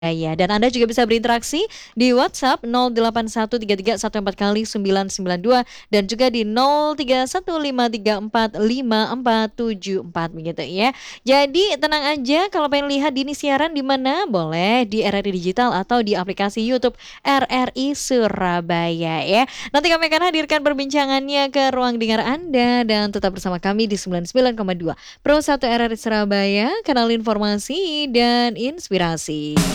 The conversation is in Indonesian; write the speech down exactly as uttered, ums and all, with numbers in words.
Ya, dan Anda juga bisa berinteraksi di WhatsApp nol delapan satu tiga tiga satu empat kali sembilan sembilan dua dan juga di nol tiga satu lima tiga empat lima empat tujuh empat begitu ya. Jadi tenang aja kalau pengen lihat Dini siaran di mana boleh di R R I Digital atau di aplikasi YouTube R R I Surabaya ya. Nanti kami akan hadirkan perbincangannya ke ruang dengar Anda dan tetap bersama kami di sembilan puluh sembilan koma dua Pro satu R R I Surabaya, kanal informasi dan inspirasi.